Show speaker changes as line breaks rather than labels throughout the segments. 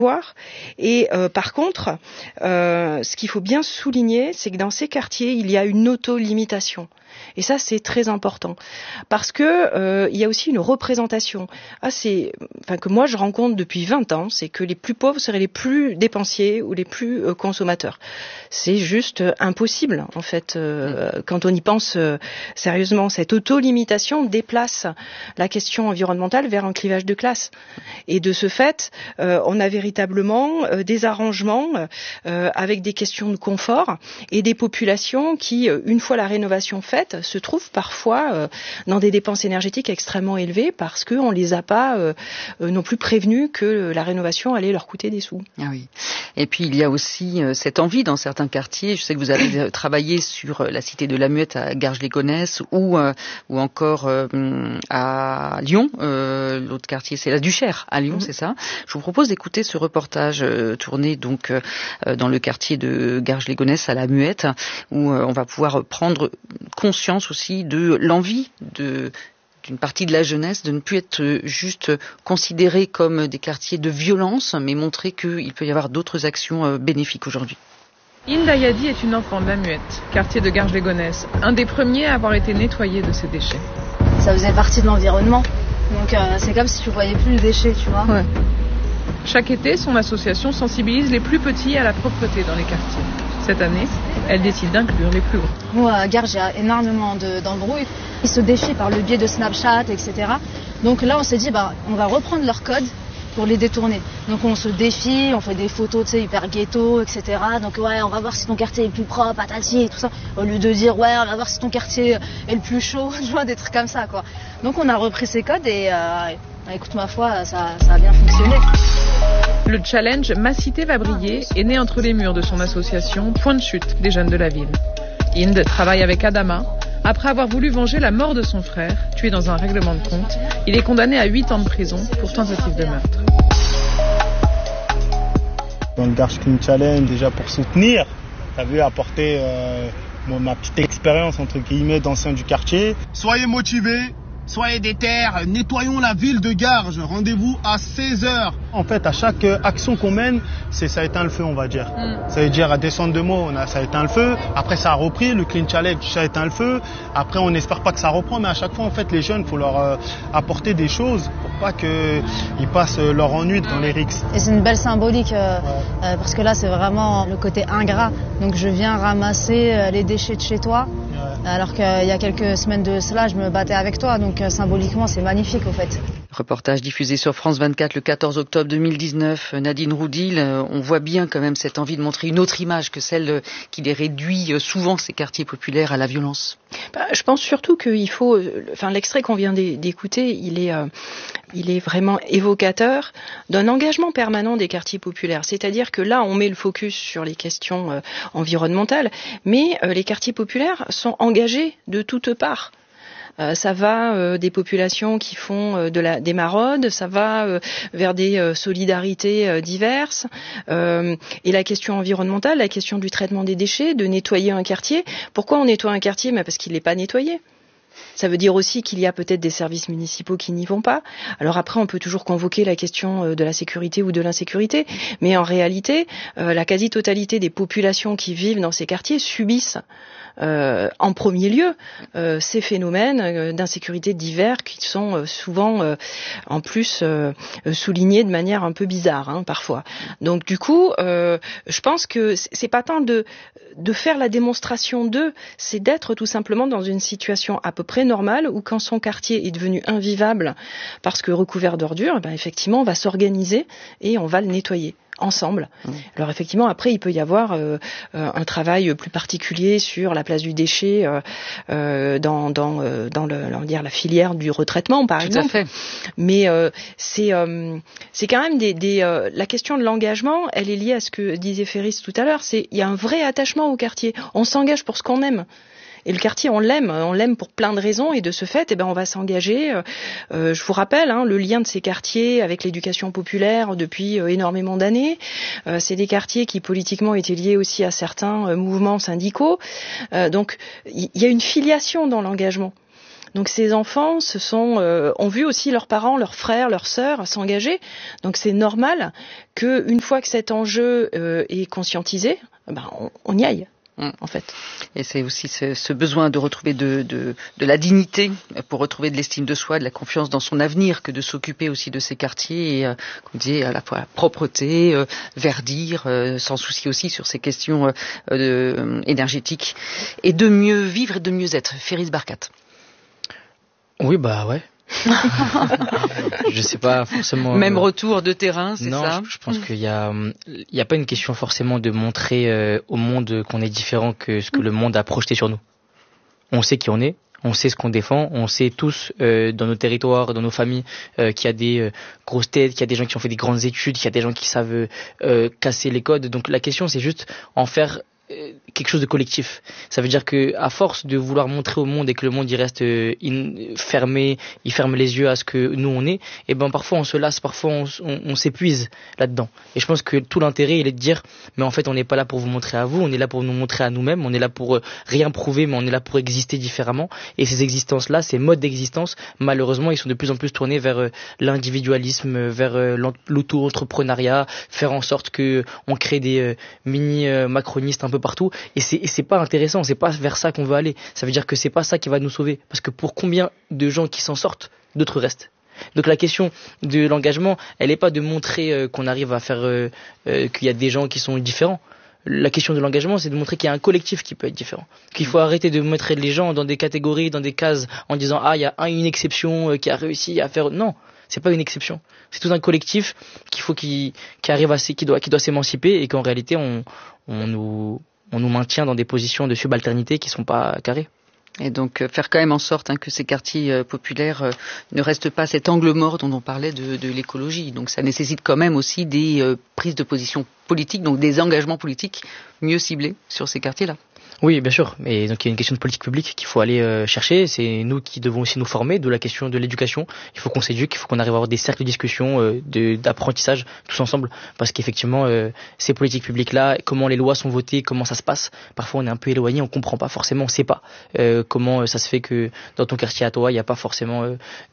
Et par contre, ce qu'il faut bien souligner, c'est que dans ces quartiers, il y a une auto-limitation. Et ça, c'est très important. Parce que il y a aussi une représentation. Que moi, je rencontre depuis 20 ans, c'est que les plus pauvres seraient les plus dépensiers ou les plus consommateurs. C'est juste impossible, en fait. Quand on y pense sérieusement, cette auto-limitation déplace la question environnementale vers un clivage de classe. Et de ce fait, on a véritablement des arrangements avec des questions de confort et des populations qui, une fois la rénovation faite, se trouvent parfois dans des dépenses énergétiques extrêmement élevées parce qu'on les a pas non plus prévenus que la rénovation allait leur coûter des sous.
Ah oui. Et puis il y a aussi cette envie dans certains quartiers. Je sais que vous avez travaillé sur la cité de la Muette à Garges-les-Gonesse ou encore à Lyon. L'autre quartier, c'est la Duchère à Lyon, c'est ça. Je vous propose d'écouter ce reportage tourné donc dans le quartier de Garges-les-Gonesse à la Muette, où on va pouvoir prendre conscience aussi de l'envie d'une partie de la jeunesse de ne plus être juste considérés comme des quartiers de violence, mais montrer qu'il peut y avoir d'autres actions bénéfiques aujourd'hui.
Inda Yadi est une enfant de la Muette, quartier de Garges-les-Gonesse, un des premiers à avoir été nettoyé de ses déchets.
Ça faisait partie de l'environnement, donc c'est comme si tu voyais plus le déchet, tu vois. Ouais.
Chaque été, son association sensibilise les plus petits à la propreté dans les quartiers. Cette année, elle décide d'inclure les plus grands.
Moi, à Garges, il y a énormément d'embrouilles. Ils se défient par le biais de Snapchat, etc. Donc là, on s'est dit, on va reprendre leur code pour les détourner. Donc on se défie, on fait des photos, tu sais, hyper ghetto, etc. Donc ouais, on va voir si ton quartier est le plus propre, patati et tout ça. Au lieu de dire, ouais, on va voir si ton quartier est le plus chaud, tu vois, des trucs comme ça, quoi. Donc on a repris ces codes et écoute, ma foi, ça a bien fonctionné.
Le challenge Ma Cité va briller est né entre les murs de son association Point de chute des jeunes de la ville. Inde travaille avec Adama. Après avoir voulu venger la mort de son frère, tué dans un règlement de compte, il est condamné à 8 ans de prison pour tentative de meurtre.
Dans le Garges Clean Challenge, déjà pour soutenir, t'as vu, apporter ma petite expérience entre guillemets d'ancien du quartier.
Soyez motivés. Soyez déter, nettoyons la ville de Garges. Rendez-vous à 16h.
En fait, à chaque action qu'on mène, ça éteint le feu, on va dire. Ça veut dire à descendre de mots, ça éteint le feu. Après, ça a repris, le Clean Challenge, ça éteint le feu. Après, on n'espère pas que ça reprend, mais à chaque fois, en fait, les jeunes, il faut leur apporter des choses pour pas qu'ils passent leur ennui dans les rixes.
Et c'est une belle symbolique, parce que là, c'est vraiment le côté ingrat. Donc, je viens ramasser les déchets de chez toi. Alors qu'il y a quelques semaines de cela, je me battais avec toi, donc symboliquement, c'est magnifique au fait.
Reportage diffusé sur France 24 le 14 octobre 2019. Nadine Roudil, on voit bien quand même cette envie de montrer une autre image que celle qui les réduit souvent, ces quartiers populaires, à la violence.
Je pense surtout qu'il faut... l'extrait qu'on vient d'écouter, il est vraiment évocateur d'un engagement permanent des quartiers populaires. C'est-à-dire que là, on met le focus sur les questions environnementales, mais les quartiers populaires sont engagés de toutes parts. Ça va des populations qui font des maraudes, ça va vers des solidarités diverses. Et la question environnementale, la question du traitement des déchets, de nettoyer un quartier. Pourquoi on nettoie un quartier ? Parce qu'il n'est pas nettoyé. Ça veut dire aussi qu'il y a peut-être des services municipaux qui n'y vont pas. Alors après, on peut toujours convoquer la question de la sécurité ou de l'insécurité, mais en réalité, la quasi-totalité des populations qui vivent dans ces quartiers subissent en premier lieu ces phénomènes d'insécurité divers qui sont souvent en plus soulignés de manière un peu bizarre parfois. Donc du coup, je pense que c'est pas tant de faire la démonstration d'eux, c'est d'être tout simplement dans une situation à peu près normale où quand son quartier est devenu invivable parce que recouvert d'ordures, effectivement on va s'organiser et on va le nettoyer ensemble. Alors effectivement, après, il peut y avoir un travail plus particulier sur la place du déchet dans la filière du retraitement, par exemple.
Tout à fait.
Mais c'est quand même la question de l'engagement, elle est liée à ce que disait Ferris tout à l'heure. Il y a un vrai attachement au quartier. On s'engage pour ce qu'on aime. Et le quartier, on l'aime pour plein de raisons, et de ce fait, on va s'engager. Je vous rappelle, le lien de ces quartiers avec l'éducation populaire depuis énormément d'années. C'est des quartiers qui politiquement étaient liés aussi à certains mouvements syndicaux. Donc, il y a une filiation dans l'engagement. Donc ces enfants ont vu aussi leurs parents, leurs frères, leurs sœurs s'engager. Donc c'est normal qu'une fois que cet enjeu est conscientisé, on y aille. En fait.
Et c'est aussi ce besoin de retrouver de la dignité pour retrouver de l'estime de soi, de la confiance dans son avenir, que de s'occuper aussi de ces quartiers et, comme dit, à la fois propreté, verdir, sans souci aussi sur ces questions énergétiques et de mieux vivre et de mieux être. Féris Barkat.
Oui, ouais. Je sais pas forcément.
Même retour de terrain, c'est
non,
ça.
Je pense qu'il y a pas une question forcément de montrer au monde qu'on est différent que ce que le monde a projeté sur nous. On sait qui on est, on sait ce qu'on défend, on sait tous dans nos territoires, dans nos familles, qu'il y a des grosses têtes, qu'il y a des gens qui ont fait des grandes études, qu'il y a des gens qui savent casser les codes. Donc la question, c'est juste en faire quelque chose de collectif. Ça veut dire que à force de vouloir montrer au monde et que le monde y reste fermé, il ferme les yeux à ce que nous on est, et parfois on se lasse, parfois on s'épuise là-dedans. Et je pense que tout l'intérêt il est de dire mais en fait on n'est pas là pour vous montrer à vous, on est là pour nous montrer à nous-mêmes, on est là pour rien prouver mais on est là pour exister différemment. Et ces existences-là, ces modes d'existence, malheureusement ils sont de plus en plus tournés vers l'individualisme, vers l'auto-entrepreneuriat, faire en sorte que on crée des mini macronistes un peu partout, et c'est pas intéressant, c'est pas vers ça qu'on veut aller. Ça veut dire que c'est pas ça qui va nous sauver, parce que pour combien de gens qui s'en sortent, d'autres restent. Donc la question de l'engagement, elle est pas de montrer qu'on arrive à faire qu'il y a des gens qui sont différents. La question de l'engagement, c'est de montrer qu'il y a un collectif qui peut être différent. Qu'il faut arrêter de mettre les gens dans des catégories, dans des cases, en disant il y a une exception qui a réussi à faire. Non, c'est pas une exception. C'est tout un collectif qui arrive qui doit s'émanciper, et qu'en réalité on nous maintient dans des positions de subalternité qui sont pas carrées.
Et donc faire quand même en sorte que ces quartiers populaires ne restent pas cet angle mort dont on parlait de l'écologie. Donc ça nécessite quand même aussi des prises de position politiques, donc des engagements politiques mieux ciblés sur ces quartiers-là.
Oui, bien sûr. Et donc il y a une question de politique publique qu'il faut aller chercher. C'est nous qui devons aussi nous former de la question de l'éducation. Il faut qu'on s'éduque, il faut qu'on arrive à avoir des cercles de discussion, d'apprentissage tous ensemble. Parce qu'effectivement, ces politiques publiques-là, comment les lois sont votées, comment ça se passe, parfois on est un peu éloigné, on comprend pas forcément, on sait pas comment ça se fait que dans ton quartier à toi, il n'y a pas forcément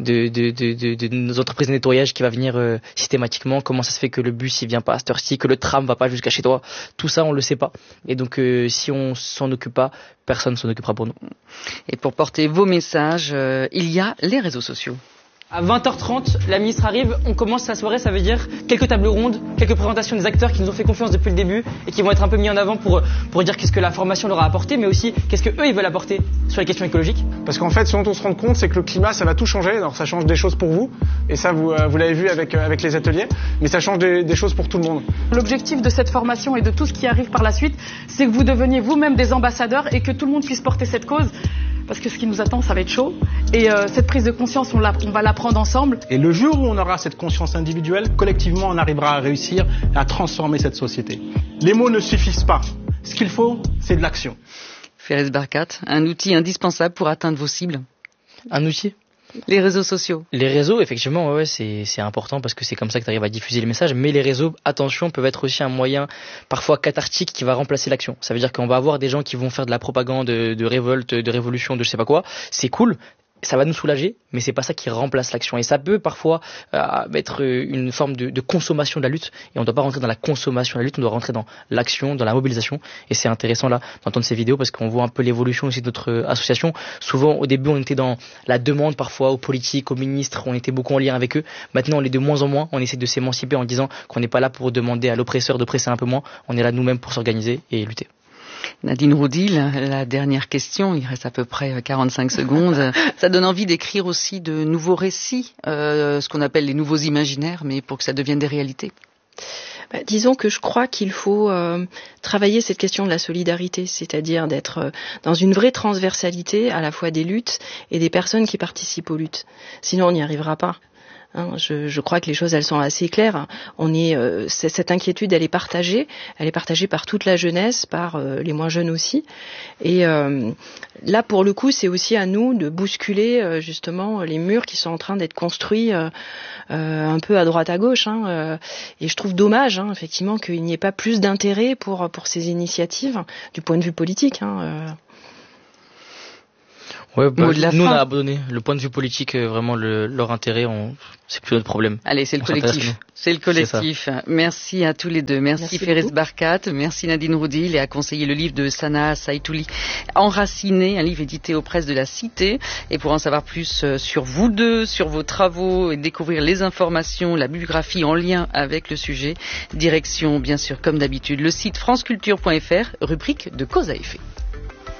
de entreprises de nettoyage qui va venir systématiquement. Comment ça se fait que le bus il vient pas à cette heure-ci, que le tram va pas jusqu'à chez toi. Tout ça, on le sait pas. Et donc si on s'en occupe pas, personne ne s'en occupera pour nous.
Et pour porter vos messages, il y a les réseaux sociaux.
À 20h30, la ministre arrive, on commence la soirée, ça veut dire quelques tables rondes, quelques présentations des acteurs qui nous ont fait confiance depuis le début et qui vont être un peu mis en avant pour dire qu'est-ce que la formation leur a apporté, mais aussi qu'est-ce que eux ils veulent apporter sur les questions écologiques.
Parce qu'en fait, ce dont on se rend compte, c'est que le climat, ça va tout changer. Alors ça change des choses pour vous, et ça vous l'avez vu avec les ateliers, mais ça change des choses pour tout le monde.
L'objectif de cette formation et de tout ce qui arrive par la suite, c'est que vous deveniez vous-même des ambassadeurs et que tout le monde puisse porter cette cause. Parce que ce qui nous attend, ça va être chaud. Et cette prise de conscience, on va la prendre ensemble.
Et le jour où on aura cette conscience individuelle, collectivement, on arrivera à réussir à transformer cette société. Les mots ne suffisent pas. Ce qu'il faut, c'est de l'action.
Féris Barkat, un outil indispensable pour atteindre vos cibles.
Un outil ?
Les réseaux sociaux.
Les réseaux, effectivement, c'est important parce que c'est comme ça que tu arrives à diffuser les messages. Mais les réseaux, attention, peuvent être aussi un moyen parfois cathartique qui va remplacer l'action. Ça veut dire qu'on va avoir des gens qui vont faire de la propagande, de révolte, de révolution, de je sais pas quoi. C'est cool. Ça va nous soulager, mais c'est pas ça qui remplace l'action. Et ça peut parfois être une forme de consommation de la lutte. Et on ne doit pas rentrer dans la consommation de la lutte, on doit rentrer dans l'action, dans la mobilisation. Et c'est intéressant là d'entendre ces vidéos parce qu'on voit un peu l'évolution aussi de notre association. Souvent, au début, on était dans la demande parfois aux politiques, aux ministres, on était beaucoup en lien avec eux. Maintenant, on l'est de moins en moins. On essaie de s'émanciper en disant qu'on n'est pas là pour demander à l'oppresseur de presser un peu moins. On est là nous-mêmes pour s'organiser et lutter.
Nadine Roudil, la dernière question, il reste à peu près 45 secondes. Ça donne envie d'écrire aussi de nouveaux récits, ce qu'on appelle les nouveaux imaginaires, mais pour que ça devienne des réalités.
Disons que je crois qu'il faut travailler cette question de la solidarité, c'est-à-dire d'être dans une vraie transversalité à la fois des luttes et des personnes qui participent aux luttes. Sinon, on n'y arrivera pas. Je crois que les choses elles sont assez claires. Cette inquiétude elle est partagée par toute la jeunesse, par les moins jeunes aussi. Et là pour le coup c'est aussi à nous de bousculer justement les murs qui sont en train d'être construits un peu à droite à gauche. Et je trouve dommage effectivement qu'il n'y ait pas plus d'intérêt pour ces initiatives du point de vue politique.
Ouais, bah, nous on a abandonné. Le point de vue politique, vraiment leur intérêt, c'est plus notre problème.
Allez, c'est le collectif. C'est le collectif. Merci à tous les deux. Merci Ferez Barkat, merci Nadine Roudy. Il a conseillé le livre de Sanaa Saïtouli, Enraciné, un livre édité aux presses de la Cité. Et pour en savoir plus sur vous deux, sur vos travaux et découvrir les informations, la biographie en lien avec le sujet, direction bien sûr comme d'habitude le site franceculture.fr, rubrique de cause à effet.